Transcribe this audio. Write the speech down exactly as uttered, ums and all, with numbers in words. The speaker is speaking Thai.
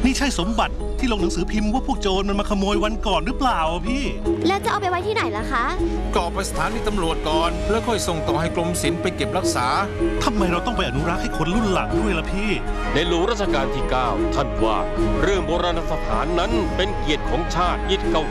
นี่ใช่สมบัติที่ลงหนังสือพิมพ์ว่าพวกโจรมันมาขโมยวันก่อนหรือเปล่าพี่แล้วจะเอาไปไว้ที่ไหนล่ะคะก็เอาไปสถานีตำรวจก่อนแล้วค่อยส่งต่อให้กรมศิลป์ไปเก็บรักษาทำไมเราต้องไปอนุรักษ์ให้คนรุ่นหลังด้วยล่ะพี่ในหลวงรัชกาลที่เก้าท่านว่าเรื่องโบราณสถานนั้นเป็นเกียรติของชาติยึดเก่า